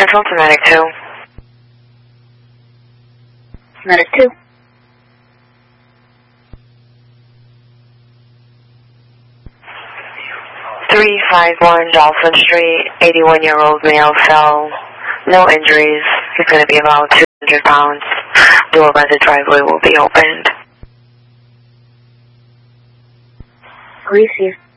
phone to Medic 2. Medic 2. .351 Dolphin Street, 81-year-old male fell. No injuries. He's going to be about 200 pounds. Door by the driveway will be opened. Received.